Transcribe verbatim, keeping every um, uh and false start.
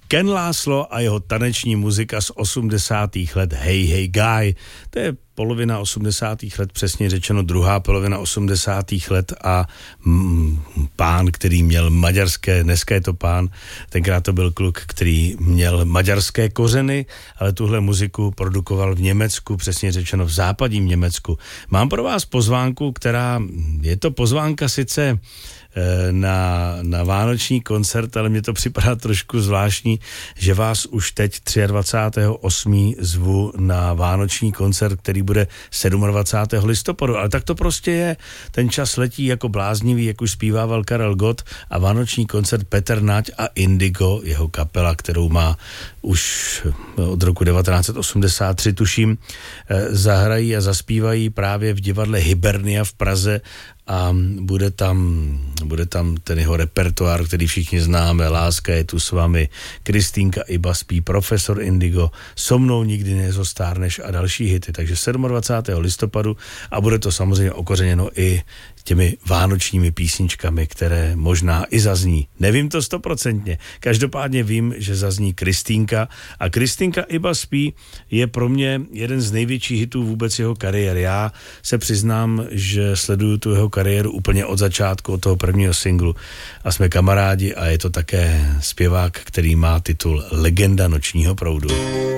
Ken Láslo a jeho taneční muzika z osmdesátých let Hey Hey Guy. To je polovina osmdesátých let, přesně řečeno druhá polovina osmdesátých let a mm, pán, který měl maďarské, dneska je to pán, tenkrát to byl kluk, který měl maďarské kořeny, ale tuhle muziku produkoval v Německu, přesně řečeno v západním Německu. Mám pro vás pozvánku, která, je to pozvánka sice na, na vánoční koncert, ale mně to připadá trošku zvláštní, že vás už teď dvacátého osmého zvu na vánoční koncert, který bude dvacátého sedmého listopadu, ale tak to prostě je. Ten čas letí jako bláznivý, jak už zpívával Karel Gott, a vánoční koncert Petr Nať a Indigo, jeho kapela, kterou má už od roku devatenáct set osmdesát tři, tuším, zahrají a zaspívají právě v divadle Hibernia v Praze a bude tam, bude tam ten jeho repertoár, který všichni známe, Láska je tu s vámi, Kristýnka Iba spí, Profesor Indigo, So mnou nikdy nezostárneš a další hity, takže dvacátého sedmého listopadu a bude to samozřejmě okořeněno i těmi vánočními písničkami, které možná i zazní. Nevím to stoprocentně, každopádně vím, že zazní Kristýnka a Kristýnka Iba spí je pro mě jeden z největších hitů vůbec jeho kariéry. Já se přiznám, že sleduju tu jeho kariéru úplně od začátku, od toho prvního singlu a jsme kamarádi a je to také zpěvák, který má titul Legenda nočního proudu.